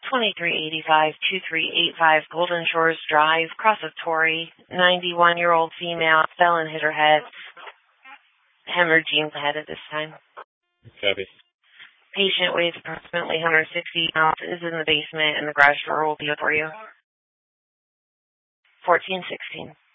2385-2385 Golden Shores Drive, Cross of Torrey. 91-year-old female fell and hit her head. Hemorrhaging the head at this time. Copy. Patient weighs approximately 160 pounds, is in the basement, and the garage door will be up for you. 1416.